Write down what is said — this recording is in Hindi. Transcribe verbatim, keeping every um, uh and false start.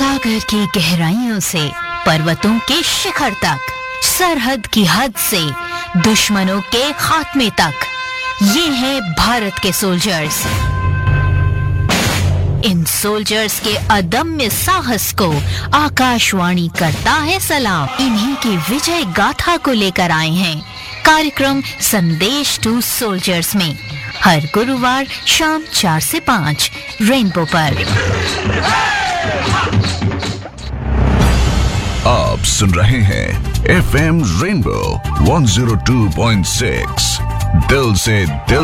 सागर की गहराइयों से पर्वतों के शिखर तक, सरहद की हद से दुश्मनों के खात्मे तक, ये हैं भारत के सोल्जर्स। इन सोल्जर्स के अदम्य साहस को आकाशवाणी करता है सलाम। इन्हीं की विजय गाथा को लेकर आए हैं कार्यक्रम संदेश टू सोल्जर्स में, हर गुरुवार शाम चार से पाँच रेनबो पर। आप सुन रहे हैं F M rainbow one zero two point six, दिल से दिल